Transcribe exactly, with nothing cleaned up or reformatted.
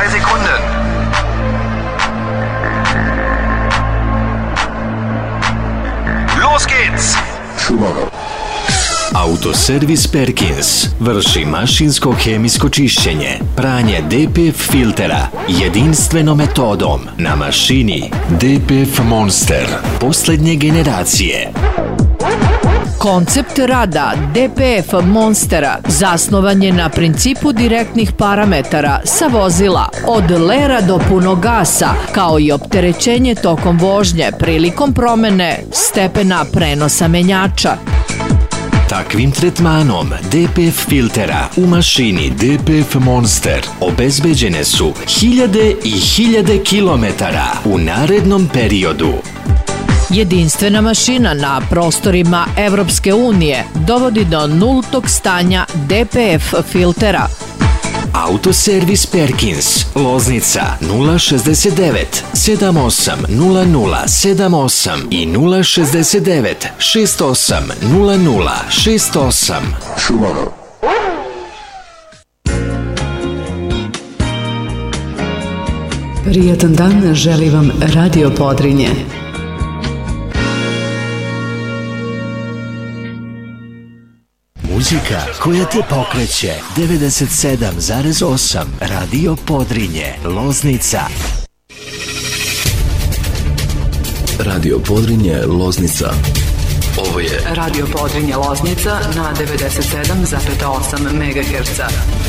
zwei Sekunden. Los geht's! Autoservis Perkins vrši mašinsko hemijsko čišćenje, pranje D P F filtera jedinstvenom metodom na mašini D P F Monster posljednje generacije. Koncept rada D P F Monstera zasnovan je na principu direktnih parametara sa vozila od lera do punog gasa, kao i opterećenje tokom vožnje prilikom promene stepena prenosa menjača. Takvim tretmanom D P F filtera u mašini D P F Monster obezbeđene su hiljade i hiljade kilometara u narednom periodu. Jedinstvena mašina na prostorima Evropske unije dovodi do nultog stanja D P F filtera. Autoservis Perkins, Loznica nula šezdeset devet sedam osam nula nula sedam osam i nula šezdeset devet šest osam nula nula šest osam. Prijatan dan želi vam Radio Podrinje. Muzika koja te pokreće. devedeset sedam zarez osam Radio Podrinje, Loznica. Radio Podrinje, Loznica. Ovo je Radio Podrinje, Loznica na devedeset sedam zarez osam megaherca.